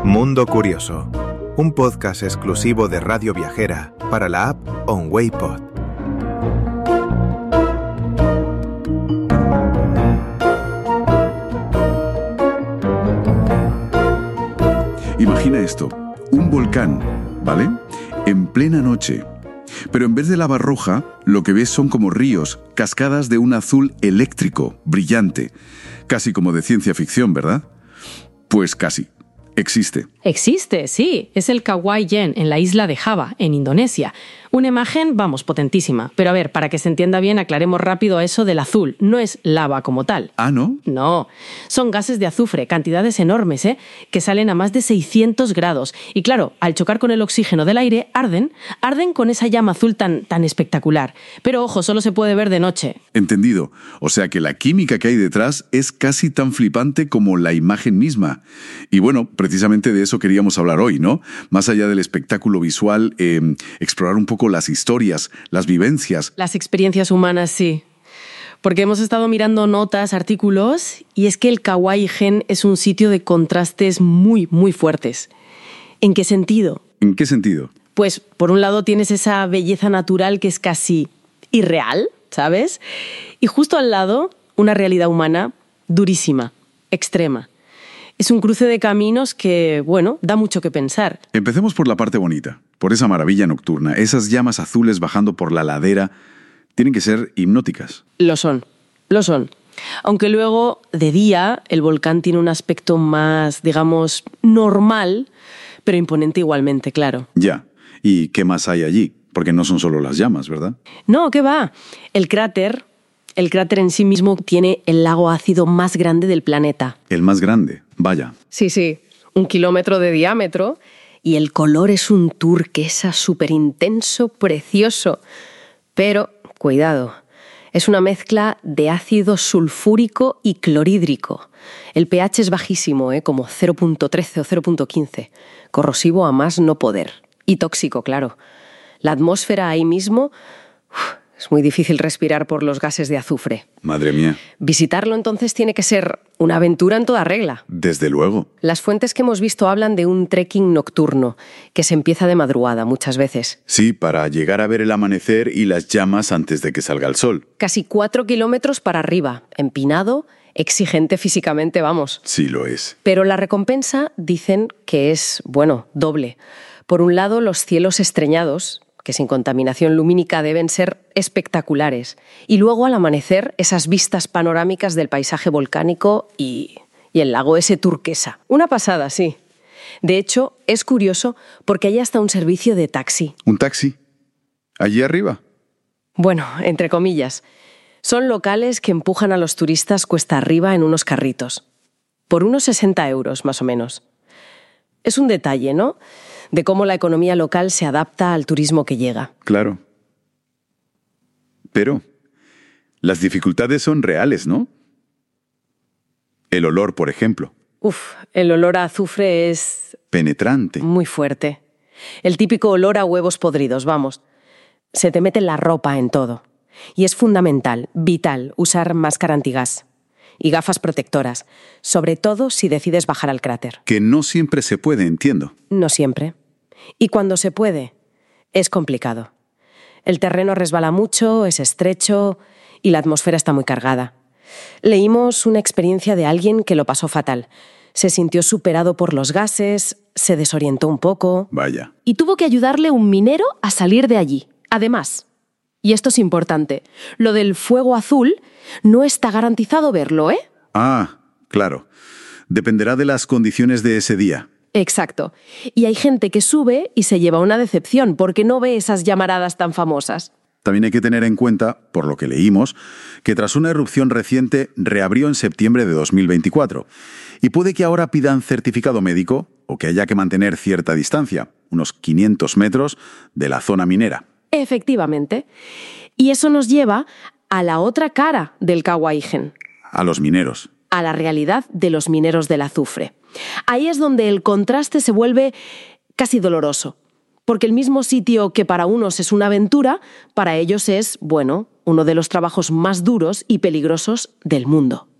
Mundo Curioso, un podcast exclusivo de Radio Viajera para la app OnWay Pod. Imagina esto, un volcán, ¿vale? En plena noche. Pero en vez de lava roja, lo que ves son como ríos, cascadas de un azul eléctrico, brillante. Casi como de ciencia ficción, ¿verdad? Pues casi. Existe. Existe, sí. Es el Kawai Yen, en la isla de Java, en Indonesia. Una imagen, potentísima. Pero a ver, para que se entienda bien, aclaremos rápido eso del azul. No es lava como tal. ¿Ah, no? No. Son gases de azufre, cantidades enormes, que salen a más de 600 grados. Y claro, al chocar con el oxígeno del aire, arden con esa llama azul tan espectacular. Pero ojo, solo se puede ver de noche. Entendido. O sea que la química que hay detrás es casi tan flipante como la imagen misma. Y bueno, precisamente de eso queríamos hablar hoy, ¿no? Más allá del espectáculo visual, explorar un poco las historias, las vivencias. Las experiencias humanas, sí. Porque hemos estado mirando notas, artículos, y es que el Kawai Jen es un sitio de contrastes muy, muy fuertes. ¿En qué sentido? ¿En qué sentido? Pues, por un lado tienes esa belleza natural que es casi irreal, ¿sabes? Y justo al lado, una realidad humana durísima, extrema. Es un cruce de caminos que, da mucho que pensar. Empecemos por la parte bonita, por esa maravilla nocturna. Esas llamas azules bajando por la ladera tienen que ser hipnóticas. Lo son. Aunque luego, de día, el volcán tiene un aspecto más, digamos, normal, pero imponente igualmente, claro. Ya. ¿Y qué más hay allí? Porque no son solo las llamas, ¿verdad? No, ¿qué va? El cráter en sí mismo tiene el lago ácido más grande del planeta. El más grande, vaya. Sí, 1 kilómetro de diámetro, y el color es un turquesa súper intenso, precioso. Pero, cuidado, es una mezcla de ácido sulfúrico y clorhídrico. El pH es bajísimo, como 0.13 o 0.15. Corrosivo a más no poder. Y tóxico, claro. La atmósfera ahí mismo... es muy difícil respirar por los gases de azufre. Madre mía. Visitarlo entonces tiene que ser una aventura en toda regla. Desde luego. Las fuentes que hemos visto hablan de un trekking nocturno, que se empieza de madrugada muchas veces. Sí, para llegar a ver el amanecer y las llamas antes de que salga el sol. Casi 4 kilómetros para arriba, empinado, exigente físicamente, vamos. Sí lo es. Pero la recompensa dicen que es, doble. Por un lado, los cielos estrellados, que sin contaminación lumínica deben ser espectaculares. Y luego, al amanecer, esas vistas panorámicas del paisaje volcánico y el lago ese turquesa. Una pasada, sí. De hecho, es curioso porque hay hasta un servicio de taxi. ¿Un taxi? ¿Allí arriba? Bueno, entre comillas. Son locales que empujan a los turistas cuesta arriba en unos carritos. Por unos 60 euros, más o menos. Es un detalle, ¿no?, de cómo la economía local se adapta al turismo que llega. Claro. Pero las dificultades son reales, ¿no? El olor, por ejemplo. El olor a azufre es... penetrante. Muy fuerte. El típico olor a huevos podridos, vamos. Se te mete la ropa en todo. Y es fundamental, vital, usar máscara antigas. Y gafas protectoras, sobre todo si decides bajar al cráter. Que no siempre se puede, entiendo. No siempre. Y cuando se puede, es complicado. El terreno resbala mucho, es estrecho y la atmósfera está muy cargada. Leímos una experiencia de alguien que lo pasó fatal. Se sintió superado por los gases, se desorientó un poco. Vaya. Y tuvo que ayudarle un minero a salir de allí. Además, y esto es importante, lo del fuego azul no está garantizado verlo, ¿eh? Ah, claro. Dependerá de las condiciones de ese día. Exacto. Y hay gente que sube y se lleva una decepción porque no ve esas llamaradas tan famosas. También hay que tener en cuenta, por lo que leímos, que tras una erupción reciente reabrió en septiembre de 2024. Y puede que ahora pidan certificado médico o que haya que mantener cierta distancia, unos 500 metros, de la zona minera. Efectivamente. Y eso nos lleva a la otra cara del Kawai Jen. A los mineros. A la realidad de los mineros del azufre. Ahí es donde el contraste se vuelve casi doloroso. Porque el mismo sitio que para unos es una aventura, para ellos es, uno de los trabajos más duros y peligrosos del mundo.